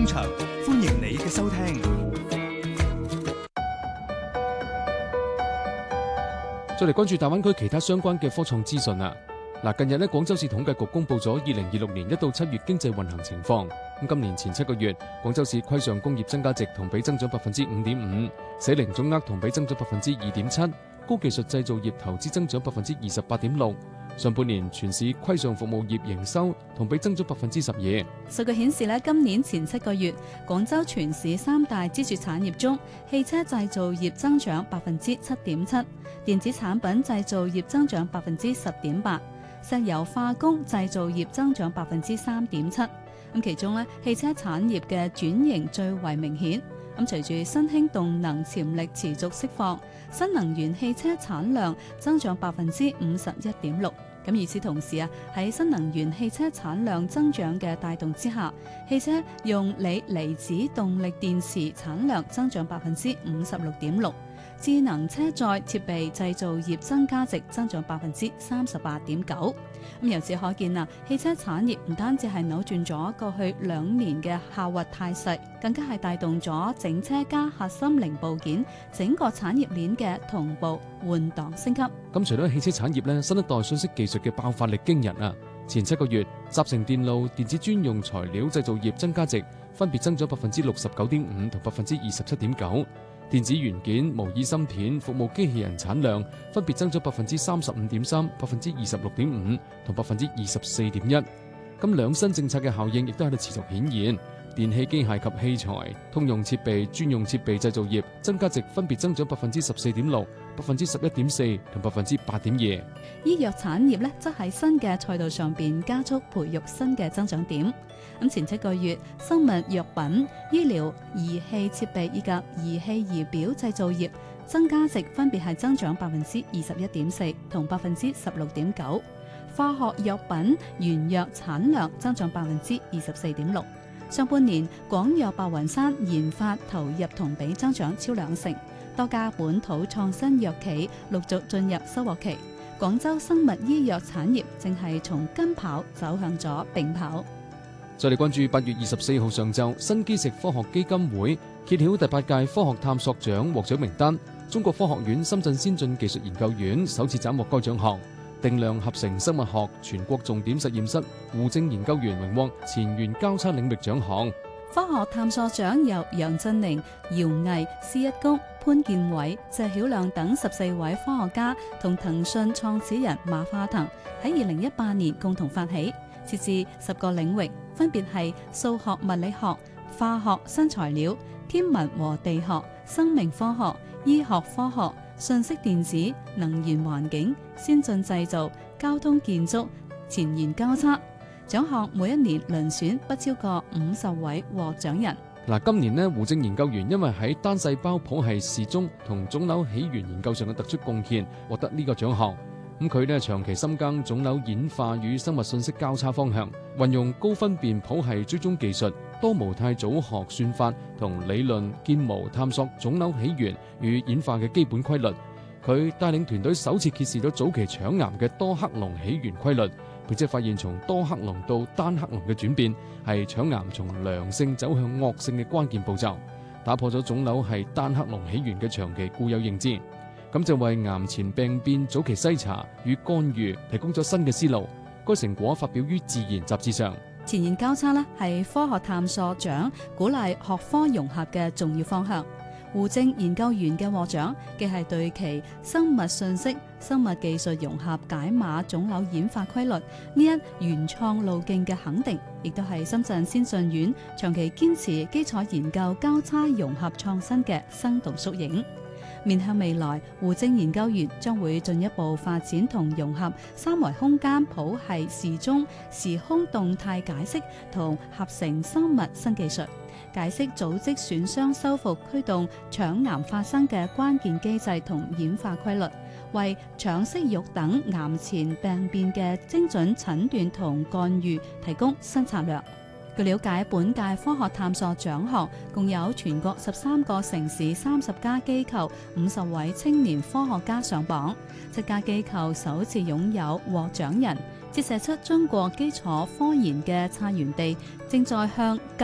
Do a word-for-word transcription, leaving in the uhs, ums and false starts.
中場，歡迎你嘅收聽。 再嚟關注大灣區其他相關嘅科創資訊啊！嗱，近日咧，廣州市統計局公布咗二零二六年一到七月經濟運行情況。咁今年前七個月，廣州市規上工業增加值同比增長百分之五點五，社零總額同比增長百分之二點七，高技術製造業投資增長百分之二十八點六。上半年全市規上服務業營收同比增長百分之十二。 數據顯示咧，今年前七個月，廣州全市三大支柱產業中，汽車製造業增長百分之七點七，電子產品製造業增長百分之十點八，石油化工製造業增長百分之三點七。咁其中咧，汽車產業嘅轉型最為明顯。咁隨住新興動能潛力持續釋放，新能源汽車產量增長百分之五十一點六。咁與此同時啊，喺新能源汽車產量增長嘅帶動之下，汽車用鋰離子動力電池產量增長百分之五十六點六。智能車載設備製造業增加值增長百分之三十八點九。咁由此可見啊，汽車產業唔單止係扭轉咗過去兩年嘅下滑態勢，更加係帶動咗整車加核心零部件整個產業鏈嘅同步換檔升級。 咁除咗汽車產業咧，新一代信息技術嘅爆發力驚人啊！前七個月，集成電路、電子專用材料製造業增加值分別增長百分之六十九點五同百分之二十七點九。電子元件、模擬芯片、服務機器人產量分別增長百分之三十五點三、百分之二十六點五同百分之二十四點一。咁兩新政策嘅效應亦都喺度持續顯現。電氣機械及器材、通用設備、專用設備製造業增加值分別增長百分之十四點六、百分之十一點四同百分之八點二。 醫藥產業咧，則喺新嘅賽道上邊加速培育新嘅增長點。咁前七個月，生物藥品、醫療儀器設備以及儀器儀表製造業增加值分別係增長百分之二十一點四同百分之十六點九。化學藥品原藥產量增長百分之二十四點六。上半年，廣藥白雲山研發投入同比增長超兩成，多家本土創新藥企陸續進入收穫期。廣州生物醫藥產業正係從跟跑走向咗並跑。 再嚟關注八月二十四號上晝，新基石科學基金會揭曉第八屆科學探索獎獲獎名單，中國科學院深圳先進技術研究院首次斬獲該獎項。定量合成生物學全國重點實驗室胡正研究員榮獲前沿交叉領域獎項。 科學探索獎由楊振寧、姚毅、施一谷、潘建偉、謝曉亮等十四位科學家同騰訊創始人馬化騰喺二零一八年共同發起，設置十個領域，分別係數學物理學、化學新材料、天文和地學、生命科學、醫學科學、信息電子、能源環境、先進製造、交通建築、前沿交叉。獎項每一年遴選不超過五十位獲獎人。 嗱，今年呢，胡正研究員因為喺單細胞譜系時鐘同腫瘤起源研究上嘅突出貢獻，獲得呢個獎項。咁佢呢長期深耕腫瘤演化與生物信息交叉方向，運用高分辨譜系追蹤技術、多模態組學算法同理論建模探索腫瘤起源與演化嘅基本規律。佢帶領團隊首次揭示咗早期腸癌嘅多克隆起源規律，並且發現從多克隆到單克隆嘅轉變係腸癌從良性走向惡性嘅關鍵步驟，打破咗腫瘤係單克隆起源嘅長期固有認知。咁就為癌前病變早期篩查與干預提供咗新嘅思路。該成果發表於《自然》雜誌上。 前沿交叉呢係科學探索獎鼓勵學科融合嘅重要方向。胡正研究員嘅獲獎，既係對其生物信息、生物技術融合解碼腫瘤演化規律呢一原創路徑嘅肯定，亦都係深圳先進院長期堅持基礎研究交叉融合創新嘅生動縮影。面向未來，胡正研究員將會進一步發展同融合三維空間譜系時鐘時空動態解析同合成生物新技術，解釋組織損傷修復驅動腸癌發生嘅關鍵機制同演化規律，為腸息肉等癌前病變嘅精準診斷同干預提供新策略。據了解，本屆科學探索獎項共有全國十三個城市三十家機構五十位青年科學家上榜，七家機構首次擁有獲獎人，折射出中國基礎科研嘅策源地正在向